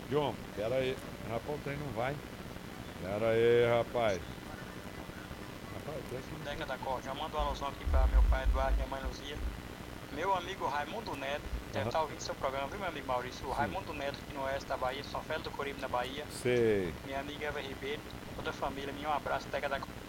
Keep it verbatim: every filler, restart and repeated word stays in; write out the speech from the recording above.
John, pera aí. Rapaz, o trem não vai. Pera aí, rapaz. Rapaz, o trem aqui não Deca tem. da Corte, já manda uma alusão aqui para meu pai Eduardo, minha mãe Luzia. Meu amigo Raimundo Neto, deve Aham, estar ouvindo seu programa, viu, meu amigo Maurício? O sim. Raimundo Neto, aqui no oeste da Bahia, São Félix do Coribe, na Bahia. Sei. Minha amiga Eva Ribeiro, toda a família, minha um abraço, Deca da Corte.